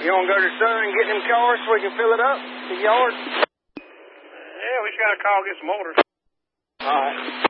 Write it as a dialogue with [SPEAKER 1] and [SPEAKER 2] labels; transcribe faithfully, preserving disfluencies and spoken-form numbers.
[SPEAKER 1] You want to go to Southern and get them cars so we can fill it up, the yard?
[SPEAKER 2] Yeah, we just got to call get some orders.
[SPEAKER 1] All right.